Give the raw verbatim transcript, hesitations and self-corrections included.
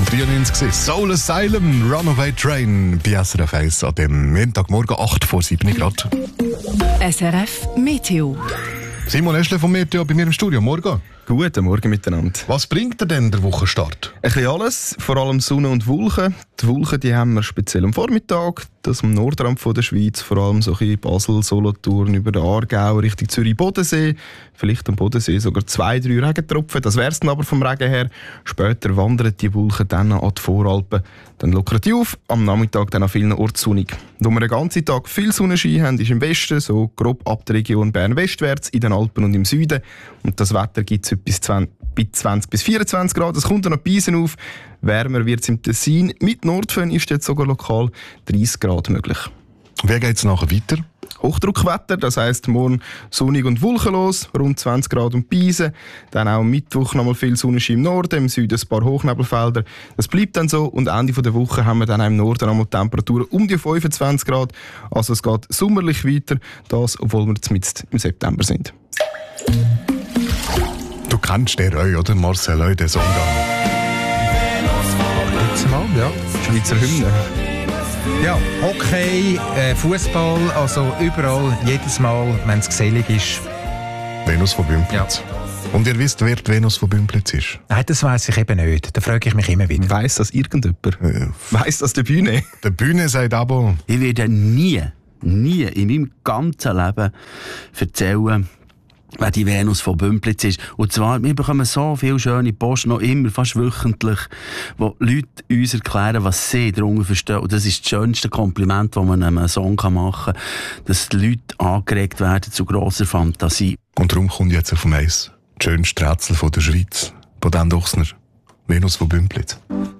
neunzehnhundertdreiundneunzig war Soul Asylum, Runaway Train bei S R F eins an dem Montagmorgen acht vor sieben Grad. S R F Meteo. Simon Eschle vom Meteo bei mir im Studio. Morgen. Guten Morgen miteinander. Was bringt dir denn der Wochenstart? Ein bisschen alles, vor allem Sonne und Wolken. Die Wolken die haben wir speziell am Vormittag, das am Nordrand von der Schweiz, vor allem so ein bisschen Basel, Solothurn, über den Aargau, Richtung Zürich-Bodensee. Vielleicht am Bodensee sogar zwei, drei Regentropfen. Das wär's dann aber vom Regen her. Später wandern die Wolken dann an die Voralpen. Dann lockern die auf, am Nachmittag dann an vielen Orten sonnig. Wo wir den ganzen Tag viel Sonnenschein haben, ist im Westen, so grob ab der Region Bern-westwärts, in den Alpen und im Süden. Und das Wetter gibt es bis zwanzig bis vierundzwanzig Grad. Es kommt dann noch Beisen auf. Wärmer wird es im Tessin. Mit Nordföhn ist jetzt sogar lokal dreißig Grad möglich. Wie geht es nachher weiter? Hochdruckwetter, das heisst morgen sonnig und wolkenlos, rund zwanzig Grad und Beisen. Dann auch am Mittwoch nochmal viel Sonnenschein im Norden, im Süden ein paar Hochnebelfelder. Das bleibt dann so und Ende der Woche haben wir dann auch im Norden nochmal Temperaturen um die fünfundzwanzig Grad. Also es geht sommerlich weiter, das, obwohl wir jetzt im September sind. Du kennst den Reu, oder? Marcel Reu, den Song da. Jetzt mal, ja. Schweizer Hymne. Ja, Hockey, äh, Fußball, also überall, jedes Mal, wenn es gesellig ist. Venus von Bümplitz. Ja. Und ihr wisst, wer die Venus von Bümplitz ist? Nein, das weiss ich eben nicht. Da frage ich mich immer wieder. Weiss das irgendjemand? Äh, Weiss das der Bühne? Der Bühne sagt aber... Ich werde nie, nie in meinem ganzen Leben erzählen, wer die Venus von Bümplitz ist. Und zwar, wir bekommen so viele schöne Post, noch immer, fast wöchentlich, wo Leute uns erklären, was sie darunter verstehen. Und das ist das schönste Kompliment, das man einem Song machen kann, dass die Leute angeregt werden zu grosser Fantasie. Und darum kommt jetzt auf Eis das schönste Rätsel von der Schweiz, von Dan Dochsner, Venus von Bümplitz.